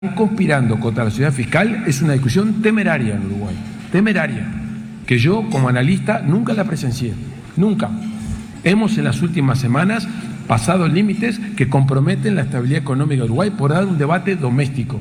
conspirando contra la ciudad fiscal es una discusión temeraria en Uruguay, temeraria, que yo como analista nunca la presencié, nunca. Hemos en las últimas semanas pasado límites que comprometen la estabilidad económica de Uruguay por dar un debate doméstico.